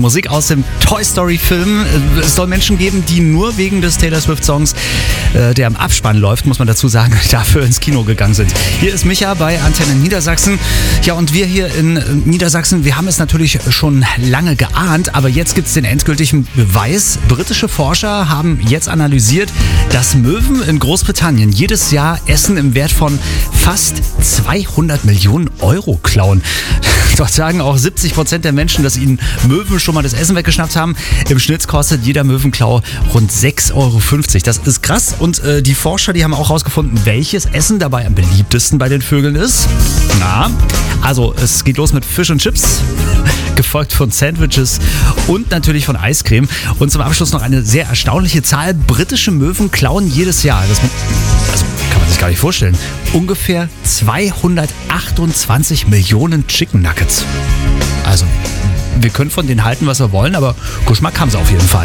Musik aus dem Toy Story Film. Es soll Menschen geben, die nur wegen des Taylor Swift Songs, der im Abspann läuft, muss man dazu sagen, dafür ins Kino gegangen sind. Hier ist Micha bei Antenne Niedersachsen. Ja, und wir hier in Niedersachsen, wir haben es natürlich schon lange geahnt, aber jetzt gibt es den endgültigen Beweis. Britische Forscher haben jetzt analysiert, dass Möwen in Großbritannien jedes Jahr Essen im Wert von fast 200 Millionen Euro klauen. Dort sagen auch 70% der Menschen, dass ihnen Möwen schon mal das Essen weggeschnappt haben. Im Schnitt kostet jeder Möwenklau rund 6,50 Euro. Das ist krass. Und die Forscher, die haben auch herausgefunden, welches Essen dabei am beliebtesten bei den Vögeln ist. Na, also es geht los mit Fish und Chips, gefolgt von Sandwiches und natürlich von Eiscreme. Und zum Abschluss noch eine sehr erstaunliche Zahl. Britische Möwen klauen jedes Jahr, das kann man sich gar nicht vorstellen, ungefähr 228 Millionen Chicken Nuggets. Also, wir können von denen halten, was wir wollen, aber Geschmack haben sie auf jeden Fall.